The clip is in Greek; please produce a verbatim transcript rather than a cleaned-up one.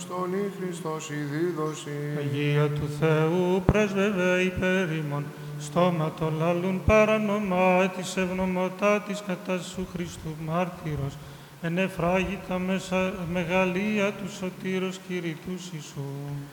Αποστολή Χριστός η δίδωση. Αγία του Θεού πρέσβευε υπέρ ημών, στόμα το λαλούν παρανομά της ευνομωτά της κατά σου Χριστού μάρτυρος, ενεφράγητα μέσα μεγαλεία του σωτήρος κηρυτούς Ιησού.